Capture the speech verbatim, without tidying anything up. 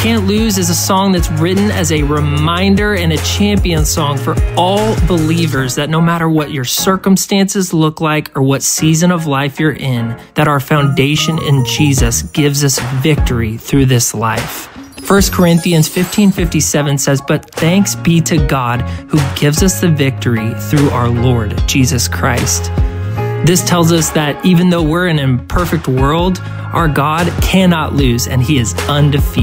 Can't Lose is a song that's written as a reminder and a champion song for all believers that no matter what your circumstances look like or what season of life you're in, that our foundation in Jesus gives us victory through this life. First Corinthians fifteen fifty-seven says, "But thanks be to God who gives us the victory through our Lord Jesus Christ." This tells us that even though we're in an imperfect world, our God cannot lose and he is undefeated.